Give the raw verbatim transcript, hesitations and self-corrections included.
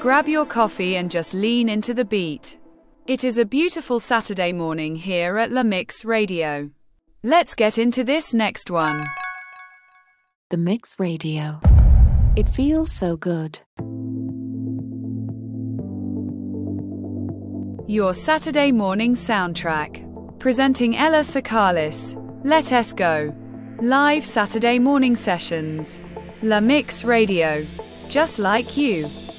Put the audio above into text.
Grab your coffee and just lean into the beat. It is a beautiful Saturday morning here at La Mix Radio. Let's get into this next one. The Mix Radio. It feels so good. Your Saturday morning soundtrack. Presenting Ella Sakalis. Let us go. Live Saturday morning sessions. La Mix Radio. Just like you.